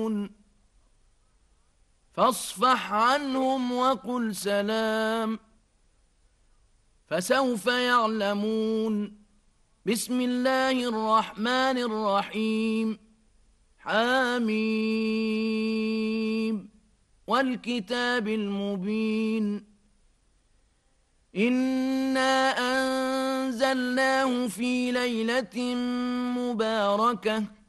فاصفح عنهم وقل سلام. فسوف يعلمون. بسم الله الرحمن الرحيم. حميم والكتاب المبين. إنا أنزلناه في ليلة مباركة